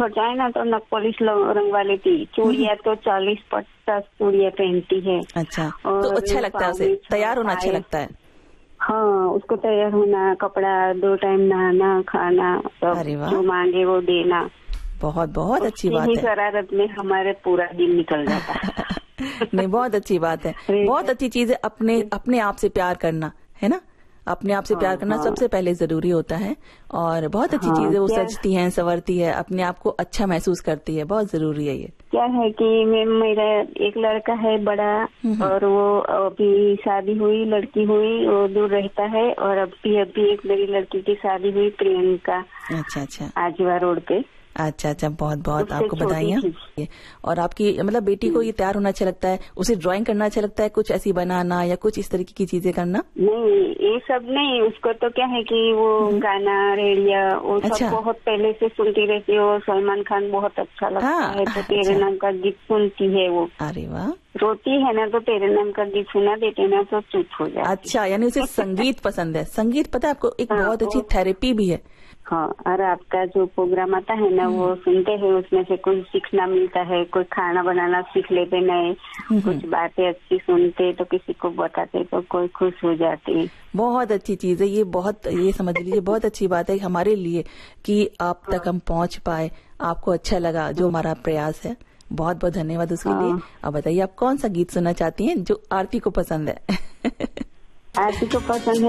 खटाए ना तो नक पॉलिश रंगवा लेती, चूड़ियाँ तो 40-50 चूड़ियाँ पहनती है। अच्छा, तो अच्छा लगता है उसे, तैयार होना अच्छा लगता है। हाँ, उसको तैयार होना, कपड़ा 2 टाइम नहाना, खाना, सब जो मांगे वो देना। बहुत बहुत अच्छी बात है। शरारत में हमारे पूरा दिन निकल जाता है। नहीं, बहुत अच्छी बात है, बहुत अच्छी चीज है। अपने आप से प्यार करना, है ना, अपने आप से प्यार करना सबसे पहले जरूरी होता है। और बहुत अच्छी चीज है, वो सजती है, संवरती है, अपने आप को अच्छा महसूस करती है, बहुत जरूरी है ये। क्या है कि मेरा एक लड़का है बड़ा, और वो अभी शादी हुई, लड़की हुई, वो दूर रहता है। और अभी एक मेरी लड़की की शादी हुई, प्रियंका। अच्छा, आजवा रोड पे। अच्छा, बहुत बहुत आपको बधाइयाँ। और आपकी मतलब बेटी को ये तैयार होना अच्छा लगता है, उसे ड्राइंग करना अच्छा लगता है, कुछ ऐसी बनाना या कुछ इस तरीके की चीजें करना? नहीं, ये सब नहीं। उसको तो क्या है कि वो गाना, रेडियो, वो सब बहुत पहले से सुनती रहती है। वो सलमान खान बहुत अच्छा लगता है, तो तेरे नाम का गीत सुनती है वो। अरे वाह। रोती है ना तो तेरे नाम का गीत सुना देते ना तो चुप हो जाती। अच्छा, यानी उसे संगीत पसंद है। संगीत पता है आपको एक बहुत अच्छी थेरेपी भी है। हाँ, और आपका जो प्रोग्राम आता है ना वो सुनते हैं, उसमें से कुछ सीखना मिलता है। कोई खाना बनाना सीख लेते, नए कुछ बातें अच्छी सुनते तो किसी को बताते तो कोई खुश हो जाती। बहुत अच्छी चीज है ये, बहुत, ये समझ लीजिए बहुत अच्छी बात है हमारे लिए कि आप तक हम पहुंच पाए, आपको अच्छा लगा जो हमारा प्रयास है। बहुत बहुत धन्यवाद उसके लिए। अब बताइए आप कौन सा गीत सुनना चाहती हैं जो आरती को पसंद है? आरती को पसंद है